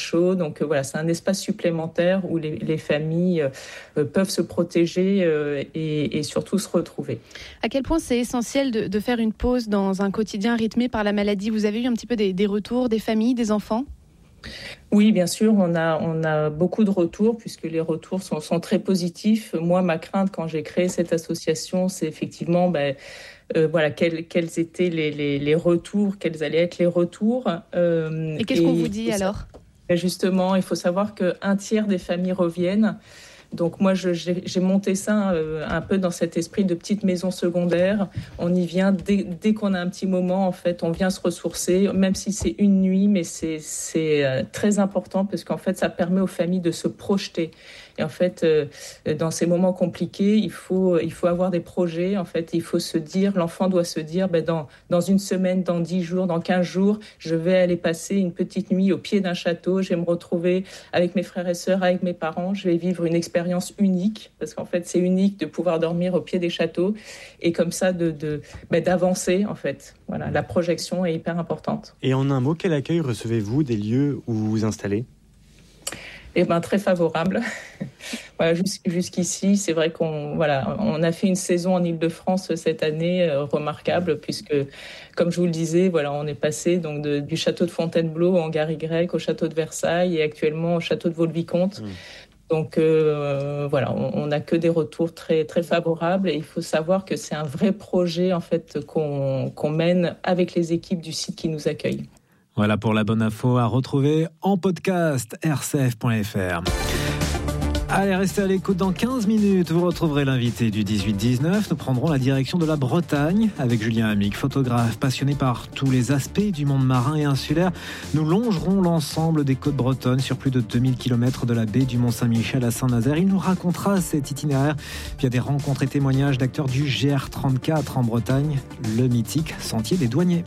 chaud. Donc voilà, c'est un espace supplémentaire où les familles peuvent se protéger et surtout se retrouver. À quel point c'est essentiel de faire une pause dans un quotidien rythmé par la maladie ? Vous avez eu un petit peu des retours des familles, des enfants ? Oui, bien sûr, on a beaucoup de retours puisque les retours sont très positifs. Moi, ma crainte quand j'ai créé cette association, c'est effectivement quels étaient les retours, quels allaient être les retours. Et qu'est-ce qu'on vous dit alors ? Justement, il faut savoir qu'un tiers des familles reviennent. Donc moi, j'ai monté ça un peu dans cet esprit de petite maison secondaire. On y vient dès qu'on a un petit moment, en fait, on vient se ressourcer, même si c'est une nuit, mais c'est très important parce qu'en fait, ça permet aux familles de se projeter. Et en fait, dans ces moments compliqués, il faut avoir des projets. En fait, il faut se dire, l'enfant doit se dire, dans une semaine, dans 10 jours, dans 15 jours, je vais aller passer une petite nuit au pied d'un château. Je vais me retrouver avec mes frères et sœurs, avec mes parents. Je vais vivre une expérience unique, parce qu'en fait, c'est unique de pouvoir dormir au pied des châteaux et comme ça d'avancer, en fait. Voilà, la projection est hyper importante. Et en un mot, quel accueil recevez-vous des lieux où vous vous installez ? Très favorable. Voilà, jusqu'ici, c'est vrai qu'on a fait une saison en Île-de-France cette année remarquable puisque, comme je vous le disais, on est passé donc du château de Fontainebleau en Garrigues au château de Versailles et actuellement au château de Vaux-le-Vicomte. Donc on n'a que des retours très très favorables et il faut savoir que c'est un vrai projet en fait qu'on mène avec les équipes du site qui nous accueillent. Voilà pour la bonne info à retrouver en podcast rcf.fr. Allez, restez à l'écoute. Dans 15 minutes, vous retrouverez l'invité du 18-19. Nous prendrons la direction de la Bretagne avec Julien Amic, photographe passionné par tous les aspects du monde marin et insulaire. Nous longerons l'ensemble des côtes bretonnes sur plus de 2000 km de la baie du Mont-Saint-Michel à Saint-Nazaire. Il nous racontera cet itinéraire via des rencontres et témoignages d'acteurs du GR34 en Bretagne, le mythique Sentier des Douaniers.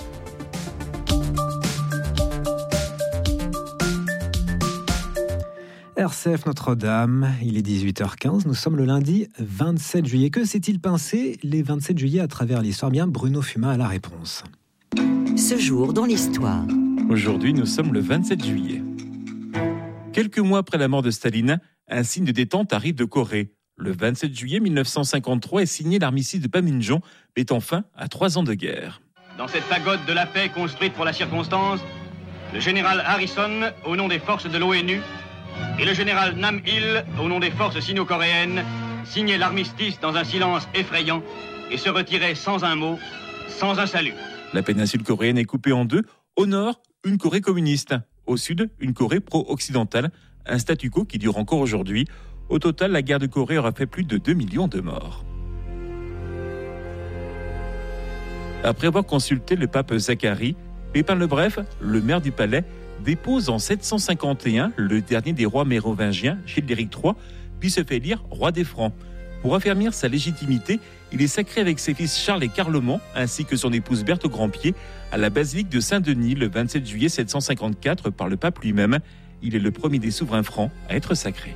RCF Notre-Dame, il est 18h15, nous sommes le lundi 27 juillet. Que s'est-il passé les 27 juillet à travers l'histoire ? Bien, Bruno Fumat a la réponse. Ce jour dans l'histoire. Aujourd'hui, nous sommes le 27 juillet. Quelques mois après la mort de Staline, un signe de détente arrive de Corée. Le 27 juillet 1953 est signé l'armistice de Panmunjom, mettant fin à 3 ans de guerre. Dans cette pagode de la paix construite pour la circonstance, le général Harrison, au nom des forces de l'ONU, et le général Nam Il, au nom des forces sino-coréennes, signaient l'armistice dans un silence effrayant et se retiraient sans un mot, sans un salut. La péninsule coréenne est coupée en deux. Au nord, une Corée communiste. Au sud, une Corée pro-occidentale. Un statu quo qui dure encore aujourd'hui. Au total, la guerre de Corée aura fait plus de 2 millions de morts. Après avoir consulté le pape Zacharie, Pépin le Bref, le maire du palais, dépose en 751 le dernier des rois mérovingiens, Childéric III, puis se fait élire roi des Francs. Pour affermir sa légitimité, il est sacré avec ses fils Charles et Carloman, ainsi que son épouse Berthe Grandpied, à la basilique de Saint-Denis le 27 juillet 754 par le pape lui-même. Il est le premier des souverains francs à être sacré.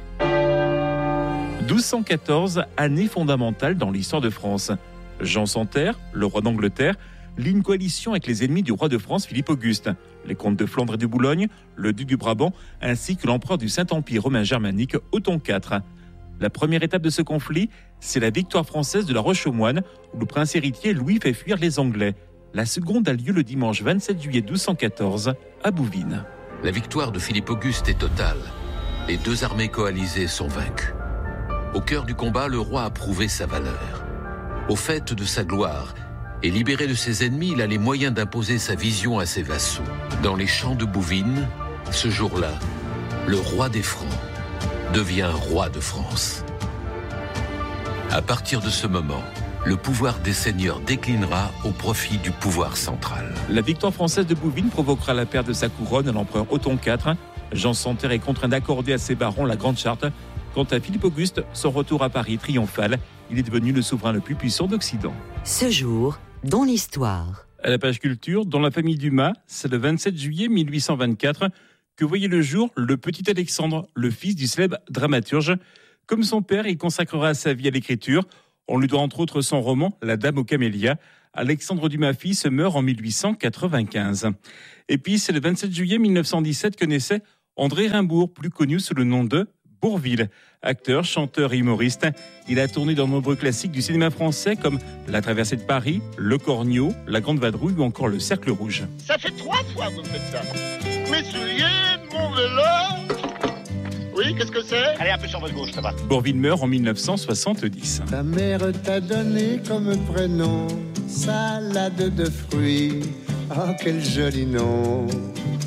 1214, année fondamentale dans l'histoire de France. Jean Santerre, le roi d'Angleterre, lie une coalition avec les ennemis du roi de France Philippe Auguste, les comtes de Flandre et de Boulogne, le duc du Brabant, ainsi que l'empereur du Saint-Empire romain germanique Othon IV. La première étape de ce conflit, c'est la victoire française de la Roche-aux-Moines, où le prince héritier Louis fait fuir les Anglais. La seconde a lieu le dimanche 27 juillet 1214 à Bouvines. La victoire de Philippe Auguste est totale. Les deux armées coalisées sont vaincues. Au cœur du combat, le roi a prouvé sa valeur. Au fait de sa gloire, et libéré de ses ennemis, il a les moyens d'imposer sa vision à ses vassaux. Dans les champs de Bouvines, ce jour-là, le roi des Francs devient roi de France. À partir de ce moment, le pouvoir des seigneurs déclinera au profit du pouvoir central. La victoire française de Bouvines provoquera la perte de sa couronne à l'empereur Othon IV. Jean Santerre est contraint d'accorder à ses barons la Grande Charte. Quant à Philippe Auguste, son retour à Paris triomphal, il est devenu le souverain le plus puissant d'Occident. Ce jour dans l'histoire. À la page culture, dans la famille Dumas, c'est le 27 juillet 1824 que voyait le jour le petit Alexandre, le fils du célèbre dramaturge. Comme son père, il consacrera sa vie à l'écriture. On lui doit entre autres son roman « La Dame aux camélias ». Alexandre Dumas fils meurt en 1895. Et puis c'est le 27 juillet 1917 que naissait André Rimbourg, plus connu sous le nom de Bourvil. Acteur, chanteur et humoriste, il a tourné dans de nombreux classiques du cinéma français comme La Traversée de Paris, Le Cornio, La Grande Vadrouille ou encore Le Cercle Rouge. Ça fait 3 fois que vous faites ça. Mes souliers, mon vélo. Oui, qu'est-ce que c'est? Allez, un peu sur votre gauche, ça va. Bourvil meurt en 1970. Ta mère t'a donné comme prénom salade de fruits. Oh, quel joli nom.